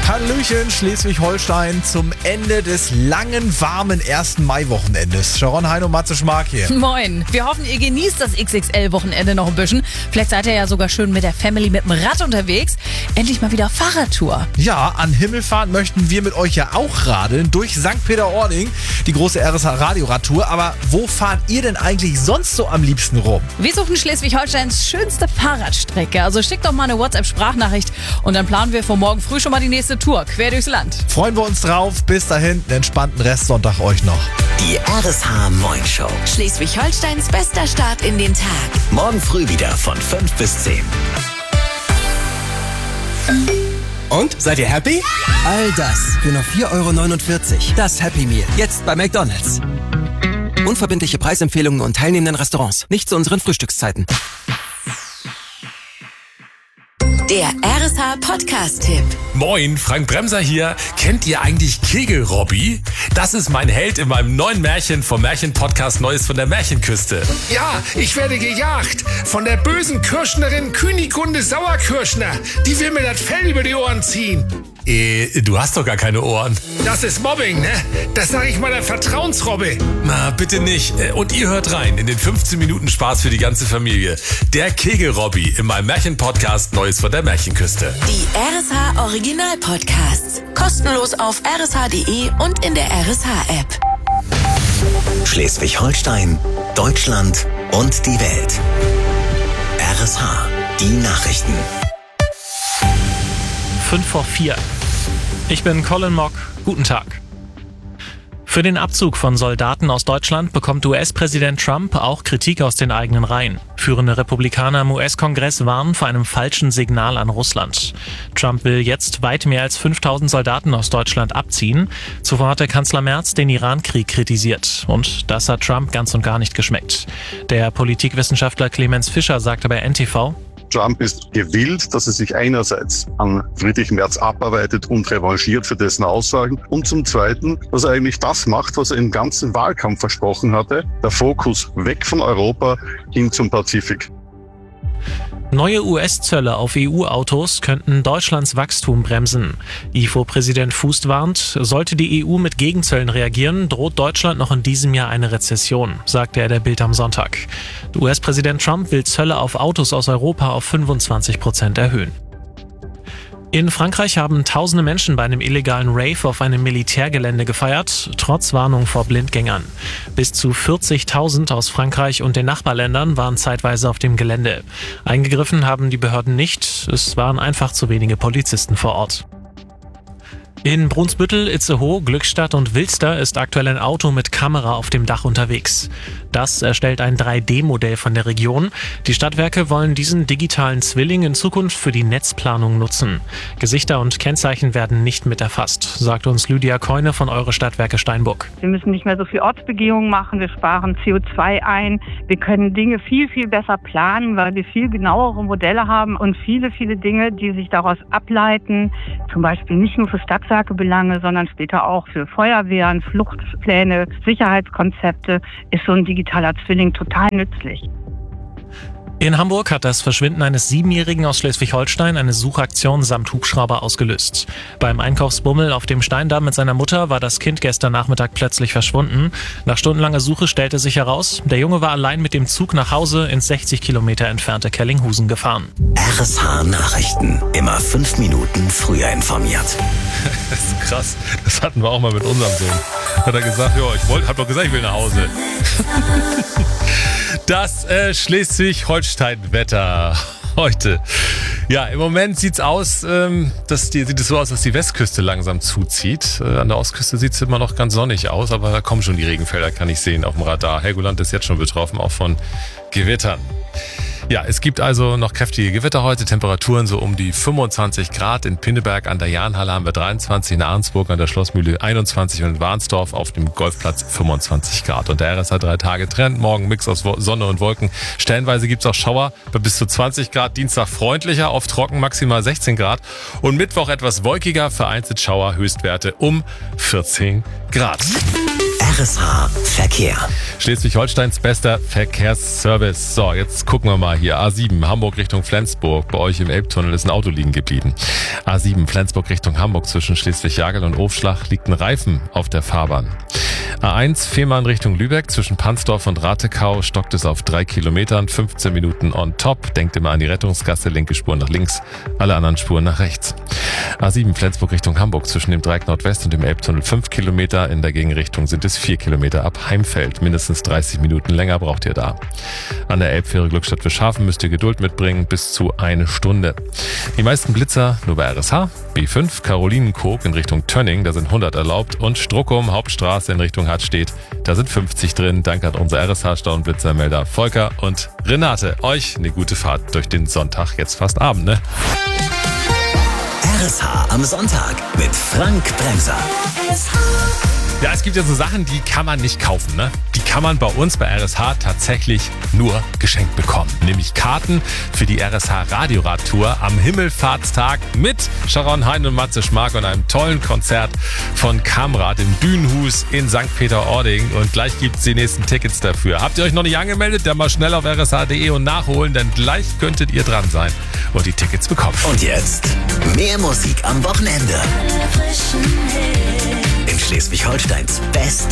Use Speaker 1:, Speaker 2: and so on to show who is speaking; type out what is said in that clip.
Speaker 1: Hallöchen, Schleswig-Holstein zum Ende des langen, warmen 1. Mai-Wochenendes. Sharon Hein und Matze Schmark hier.
Speaker 2: Moin. Wir hoffen, ihr genießt das XXL-Wochenende noch ein bisschen. Vielleicht seid ihr ja sogar schön mit der Family mit dem Rad unterwegs. Endlich mal wieder Fahrradtour.
Speaker 1: Ja, an Himmelfahrt möchten wir mit euch ja auch radeln durch St. Peter-Ording, die große RSH-Radioradtour. Aber wo fahrt ihr denn eigentlich sonst so am liebsten rum?
Speaker 2: Wir suchen Schleswig-Holsteins schönste Fahrradstrecke. Also schickt doch mal eine WhatsApp-Sprachnachricht und dann planen wir für morgen früh schon mal die nächste Tour quer durchs Land.
Speaker 1: Freuen wir uns drauf. Bis dahin, einen entspannten Restsonntag euch noch.
Speaker 3: Die RSH Moin Show.
Speaker 4: Schleswig-Holsteins bester Start in den Tag.
Speaker 3: Morgen früh wieder von 5 bis 10.
Speaker 5: Und? Seid ihr happy? All das für nur 4,49 €. Das Happy Meal. Jetzt bei McDonald's. Unverbindliche Preisempfehlungen und teilnehmenden Restaurants. Nicht zu unseren Frühstückszeiten.
Speaker 4: Der RSH-Podcast-Tipp.
Speaker 6: Moin, Frank Bremser hier. Kennt ihr eigentlich Kegel-Robby? Das ist mein Held in meinem neuen Märchen vom Märchen-Podcast Neues von der Märchenküste.
Speaker 7: Ja, ich werde gejagt von der bösen Kirschnerin Kunigunde Sauerkirschner. Die will mir das Fell über die Ohren ziehen.
Speaker 6: Du hast doch gar keine Ohren.
Speaker 7: Das ist Mobbing, ne? Das sage ich meiner Vertrauensrobbe.
Speaker 6: Na, bitte nicht. Und ihr hört rein in den 15 Minuten Spaß für die ganze Familie. Der Kegel-Robby in meinem Märchen-Podcast Neues von der Märchenküste.
Speaker 4: Die RSH-Original-Podcasts. Kostenlos auf rsh.de und in der RSH-App.
Speaker 3: Schleswig-Holstein, Deutschland und die Welt. RSH, die Nachrichten.
Speaker 8: 5:04. Ich bin Colin Mock. Guten Tag. Für den Abzug von Soldaten aus Deutschland bekommt US-Präsident Trump auch Kritik aus den eigenen Reihen. Führende Republikaner im US-Kongress warnen vor einem falschen Signal an Russland. Trump will jetzt weit mehr als 5.000 Soldaten aus Deutschland abziehen. Zuvor hat der Kanzler Merz den Iran-Krieg kritisiert. Und das hat Trump ganz und gar nicht geschmeckt. Der Politikwissenschaftler Clemens Fischer sagte bei NTV:
Speaker 9: Trump ist gewillt, dass er sich einerseits an Friedrich Merz abarbeitet und revanchiert für dessen Aussagen und zum Zweiten, dass er eigentlich das macht, was er im ganzen Wahlkampf versprochen hatte, der Fokus weg von Europa hin zum Pazifik.
Speaker 8: Neue US-Zölle auf EU-Autos könnten Deutschlands Wachstum bremsen. IFO-Präsident Fußt warnt, sollte die EU mit Gegenzöllen reagieren, droht Deutschland noch in diesem Jahr eine Rezession, sagte er der Bild am Sonntag. US-Präsident Trump will Zölle auf Autos aus Europa auf 25% erhöhen. In Frankreich haben tausende Menschen bei einem illegalen Rave auf einem Militärgelände gefeiert, trotz Warnung vor Blindgängern. Bis zu 40.000 aus Frankreich und den Nachbarländern waren zeitweise auf dem Gelände. Eingegriffen haben die Behörden nicht, es waren einfach zu wenige Polizisten vor Ort. In Brunsbüttel, Itzehoe, Glückstadt und Wilster ist aktuell ein Auto mit Kamera auf dem Dach unterwegs. Das erstellt ein 3D-Modell von der Region. Die Stadtwerke wollen diesen digitalen Zwilling in Zukunft für die Netzplanung nutzen. Gesichter und Kennzeichen werden nicht mit erfasst, sagt uns Lydia Keune von Eure Stadtwerke Steinburg.
Speaker 10: Wir müssen nicht mehr so viel Ortsbegehungen machen, wir sparen CO2 ein. Wir können Dinge viel, viel besser planen, weil wir viel genauere Modelle haben und viele, viele Dinge, die sich daraus ableiten. Zum Beispiel nicht nur für Stadtwerkebelange, sondern später auch für Feuerwehren, Fluchtpläne, Sicherheitskonzepte, ist so ein digitaler Zwilling total nützlich.
Speaker 8: In Hamburg hat das Verschwinden eines 7-Jährigen aus Schleswig-Holstein eine Suchaktion samt Hubschrauber ausgelöst. Beim Einkaufsbummel auf dem Steindamm mit seiner Mutter war das Kind gestern Nachmittag plötzlich verschwunden. Nach stundenlanger Suche stellte sich heraus, der Junge war allein mit dem Zug nach Hause ins 60 Kilometer entfernte Kellinghusen gefahren.
Speaker 3: RSH Nachrichten. Immer 5 Minuten früher informiert.
Speaker 6: Das ist krass. Das hatten wir auch mal mit unserem Sohn. Hat er gesagt, ja, hab doch gesagt, ich will nach Hause. Das Schleswig-Holstein-Wetter heute. Ja, im Moment sieht es so aus, dass die Westküste langsam zuzieht. An der Ostküste sieht es immer noch ganz sonnig aus, aber da kommen schon die Regenfelder, kann ich sehen auf dem Radar. Helgoland ist jetzt schon betroffen, auch von Gewittern. Ja, es gibt also noch kräftige Gewitter heute, Temperaturen so um die 25 Grad. In Pinneberg an der Jahnhalle haben wir 23, in Arnsburg an der Schlossmühle 21 und in Warnsdorf auf dem Golfplatz 25 Grad. Und der RSH 3-Tage-Trend, morgen Mix aus Sonne und Wolken. Stellenweise gibt's auch Schauer bei bis zu 20 Grad, Dienstag freundlicher, auf trocken maximal 16 Grad und Mittwoch etwas wolkiger, vereinzelt Schauer, Höchstwerte um 14 Grad.
Speaker 3: RSH Verkehr.
Speaker 6: Schleswig-Holsteins bester Verkehrsservice. So, jetzt gucken wir mal hier. A7 Hamburg Richtung Flensburg. Bei euch im Elbtunnel ist ein Auto liegen geblieben. A7 Flensburg Richtung Hamburg zwischen Schleswig-Jagel und Ofschlach liegt ein Reifen auf der Fahrbahn. A1 Fehmarn Richtung Lübeck zwischen Pansdorf und Ratekau stockt es auf 3 Kilometern, 15 Minuten on top. Denkt immer an die Rettungsgasse, linke Spur nach links, alle anderen Spuren nach rechts. A7 Flensburg Richtung Hamburg zwischen dem Dreieck Nordwest und dem Elbtunnel 5 Kilometer. In der Gegenrichtung sind es 4 Kilometer ab Heimfeld. Mindestens 30 Minuten länger braucht ihr da. An der Elbfähre Glückstadt-Wilshafen müsst ihr Geduld mitbringen, bis zu 1 Stunde. Die meisten Blitzer nur bei RSH. B5 Karolinenkog in Richtung Tönning, da sind 100 erlaubt. Und Struckum Hauptstraße in Richtung Hartstedt, da sind 50 drin. Danke an unsere RSH-Stauenblitzermelder Volker und Renate. Euch eine gute Fahrt durch den Sonntag, jetzt fast Abend, ne?
Speaker 3: RSH am Sonntag mit Frank Bremser.
Speaker 6: Ja, es gibt ja so Sachen, die kann man nicht kaufen, ne? Die kann man bei uns bei RSH tatsächlich nur geschenkt bekommen. Nämlich Karten für die RSH Radioradtour am Himmelfahrtstag mit Sharon Hein und Matze Schmark und einem tollen Konzert von Kamrat im Dünenhus in St. Peter-Ording. Und gleich gibt's die nächsten Tickets dafür. Habt ihr euch noch nicht angemeldet? Dann mal schnell auf rsh.de und nachholen, denn gleich könntet ihr dran sein und die Tickets bekommen.
Speaker 3: Und jetzt mehr Musik am Wochenende. In Schleswig-Holsteins Best